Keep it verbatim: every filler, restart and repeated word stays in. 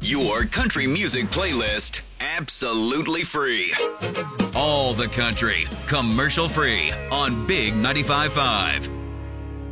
Your country music playlist, absolutely free. All the country, commercial free on Big ninety-five point five.